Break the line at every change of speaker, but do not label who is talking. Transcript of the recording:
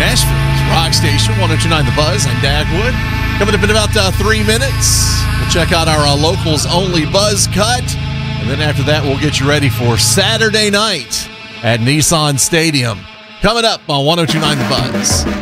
Nashville's Rock Station, 102.9 The Buzz. I'm Dagwood. Coming up in about 3 minutes, we'll check out our locals only Buzz Cut. And then after that, we'll get you ready for Saturday night at Nissan Stadium. Coming up on 102.9 The Buzz.